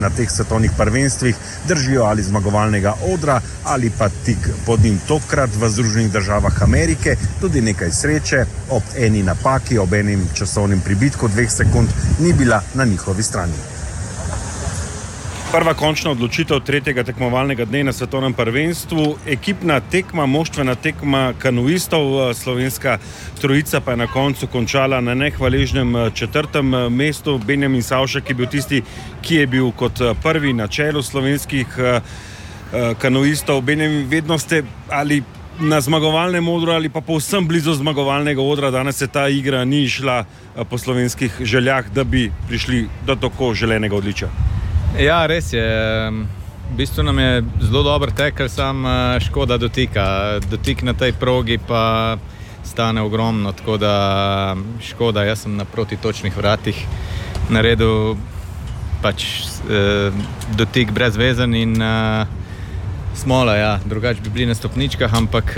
na teh svetovnih prvenstvih držijo ali zmagovalnega odra ali pa tik pod njim. Tokrat v Združenih državah Amerike tudi nekaj sreče, ob eni napaki, ob enim časovnem pribitku 2 sekund ni bila na njihovi strani. Prva končna odločitev tretjega tekmovalnega dne na svetovnem prvenstvu, ekipna tekma, moštvena tekma kanuistov, slovenska trojica pa je na koncu končala na nehvaležnem 4. mestu. Benjamin Savšek je bil tisti, ki je bil kot prvi na čelu slovenskih kanuistov. Benjamin, vedno ste ali na zmagovalnem odru ali pa povsem blizu zmagovalnega odra. Danes se ta igra ni šla po slovenskih željah, da bi prišli do tako želenega odličja. Ja, res je. V bistvu nam je zelo dober tekel, sam škoda dotika. Dotik na tej progi pa stane ogromno, tako da škoda. Jaz sem na protitočnih vratih naredil pač dotik brezvezen in smola, ja. Drugače bi bili na stopničkah, ampak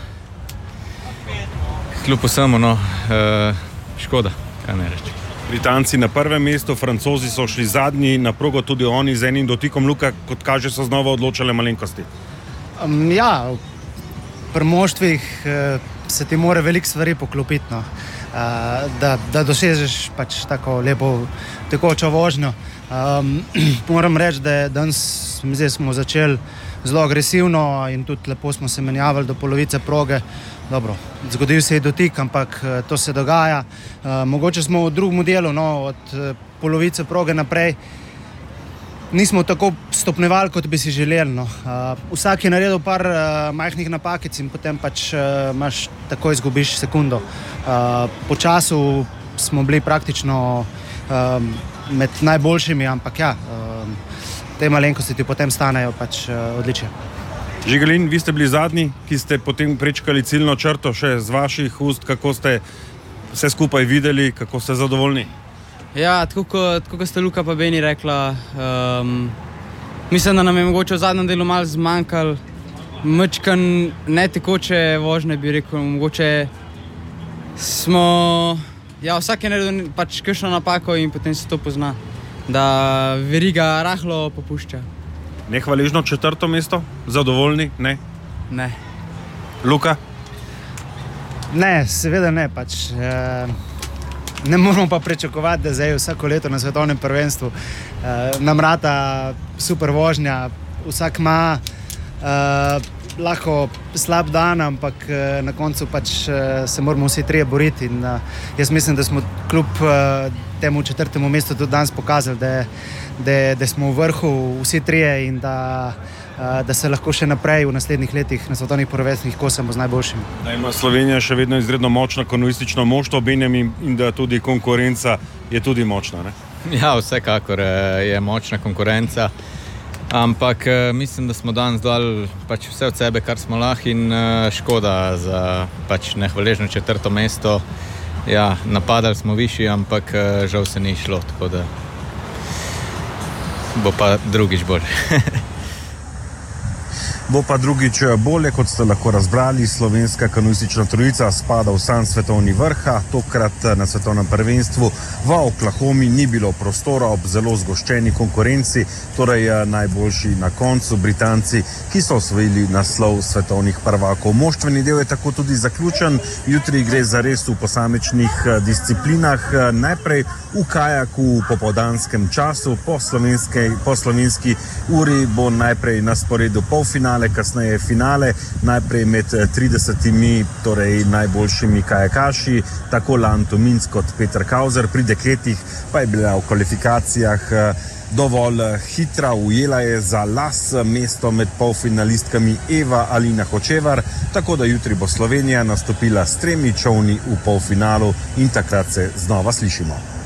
kljub vsemu, škoda, kaj ne reči. Britanci na prvem mestu, Francozi so šli zadnji na progo, tudi oni z enim dotikom. Luka, kot kaže, so znova odločale malenkosti. Ja, pri moštvih se ti mora veliko stvari poklopiti, da dosežeš pač tako lepo tekočo vožnjo. Moram reči, da danes smo začeli zelo agresivno in tudi lepo smo se menjavali do polovice proge. Dobro, zgodil se je dotik, ampak to se dogaja. Mogoče smo v drugem delu, od polovice proge naprej, nismo tako stopnevali, kot bi si želeli. Vsak je naredil par majhnih napakic in potem pač takoj izgubiš sekundo. Po času smo bili praktično med najboljšimi, ampak ja, te malenkosti ti potem stanejo pač odličje. Žigalin, vi ste bili zadnji, ki ste potem prečkali ciljno črto, še z vaših ust, kako ste vse skupaj videli, kako ste zadovoljni? Ja, tako kot ste Luka pa Beni rekla, mislim, da nam je mogoče v zadnjem delu malo zmanjkalo mečkan netekoče vožnje, bi rekel, mogoče smo, ja, vsak je naredil pač kakšno napako in potem se to pozna, da veriga rahlo popušča. Nehvaležno 4. mesto? Zadovoljni? Ne? Ne. Luka? Ne, seveda ne. Ne moramo pa pričakovati, da zdaj vsako leto na svetovnem prvenstvu nam rata super vožnja. Vsak ima lahko slab dan, ampak na koncu pač se moramo vsi trije boriti. In jaz mislim, da smo kljub temu 4. mestu tudi danes pokazali, da smo v vrhu vsi trije in da se lahko še naprej v naslednjih letih na svetovnih prvenstvih kosamo z najboljšimi. Da ima Slovenija še vedno izredno močno kanuistično moštvo, Benjamin, in da tudi konkurenca je tudi močna, ne? Ja, vsekakor je močna konkurenca, ampak mislim, da smo danes dali pač vse od sebe, kar smo lahko, in škoda za pač nehvaležno 4. mesto. Ja, napadali smo višji, ampak žal se ni šlo, tako da bo pa drugič bolje. Bo pa drugič bolje, kot ste lahko razbrali. Slovenska kanuistična trojica spada v sam svetovni vrh. Tokrat na svetovnem prvenstvu v Oklahomi ni bilo prostora ob zelo zgoščeni konkurenci, torej najboljši na koncu Britanci, ki so osvojili naslov svetovnih prvakov. Moštveni del je tako tudi zaključen. Jutri gre zares v posamičnih disciplinah. Najprej v kajaku v popoldanskem času, po slovenski uri bo najprej na sporedu polfinale, kasneje finale, najprej med 30 torej najboljšimi kajakaši, tako Lanto Minc kot Peter Kauzer. Pri dekletih pa je bila v kvalifikacijah dovolj hitra, ujela je za las mesto med polfinalistkami Eva Alina Hočevar, tako da jutri bo Slovenija nastopila s 3 čolni v polfinalu in takrat se znova slišimo.